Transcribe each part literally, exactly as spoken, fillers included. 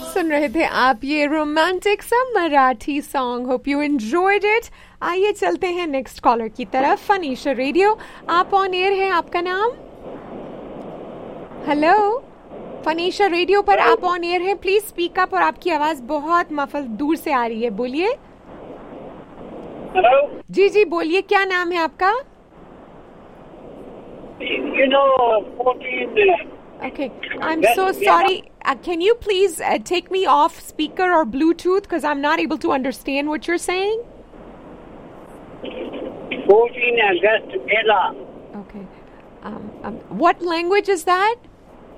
सुन रहे थे आप ये रोमांटिक सा Marathi song. Hope you enjoyed it. आइए चलते हैं नेक्स्ट कॉलर की तरफ. फनीशा रेडियो, आप ऑन एयर हैं. आपका नाम? हेलो, फनीशा रेडियो पर आप ऑन एयर हैं. Please speak up. और आपकी आवाज बहुत मफल दूर से आ रही है. बोलिए. हेलो. जी जी बोलिए, क्या नाम है आपका? You know, fourteen. Okay, I'm so sorry. Uh, can you please uh, take me off speaker or Bluetooth because I'm not able to understand what you're saying? fourteen August Mela. Okay. Um, um, what language is that?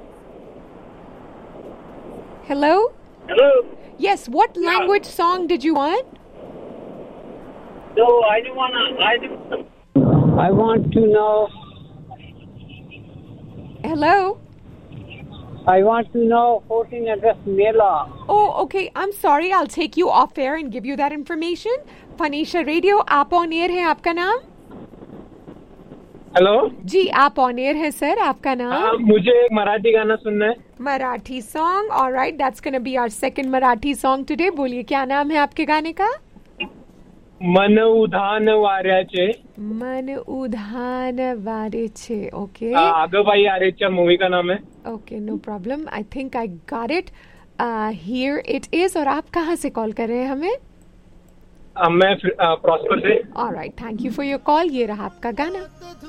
Hello? Hello. Yes, what Yeah. language song did you want? No, I don't wanna. I don't. I want to know. Hello? I want to know fourteen August Mela. Oh, okay. I'm sorry. I'll take you off air and give you that information. Fanisha Radio, आप on air है. आपका नाम? Hello जी, आप on air है sir. आपका नाम? हाँ, मुझे एक मराठी गाना सुनना है. Marathi song. All right, that's gonna be our second Marathi song today. बोलिए, क्या नाम है आपके गाने का? मन उधान वाऱ्याचे. मन उधान वारेचे. ओके आगं बाई आरेच्या मूवी का नाम है. Okay, no problem. I think I got it. Here it is. और आप कहाँ से कॉल कर रहे हैं हमें? uh, मैं प्रॉस्पर से. Alright, thank you for your call. ये रहा आपका गाना.